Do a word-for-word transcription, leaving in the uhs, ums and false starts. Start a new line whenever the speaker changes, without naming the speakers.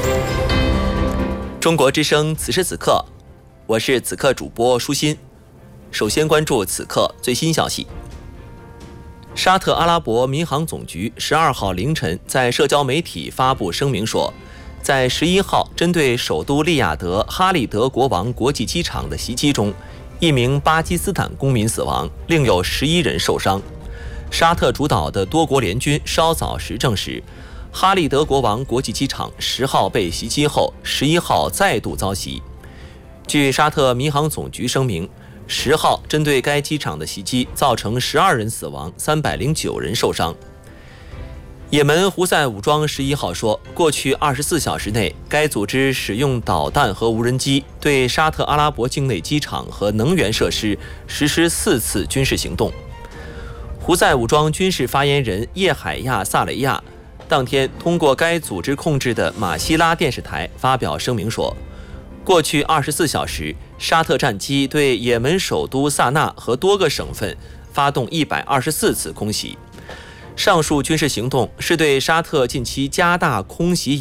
中国之声此时此刻，我是此刻主播舒心。首先关注此刻最新消息。沙特阿拉伯民航总局十二号凌晨在社交媒体发布声明说，在十一号针对首都利雅得哈利德国王国际机场的袭击中，一名巴基斯坦公民死亡，另有十一人受伤。沙特主导的多国联军稍早时证实，哈利德国王国际机场十号被袭击后，十一号再度遭袭。据沙特民航总局声明，十号针对该机场的袭击造成十二人死亡，三百零九人受伤。也门胡塞武装十一号说，过去二十四小时内，该组织使用导弹和无人机对沙特阿拉伯境内机场和能源设施实施四次军事行动。胡塞武装军事发言人叶海亚·萨雷亚当天通过该组织控制的马希拉电视台发表声明说，过去二十四小时，沙特战机对也门首都萨那和多个省份发动一百二十四次空袭。上述军事行动是对沙特近期加大空袭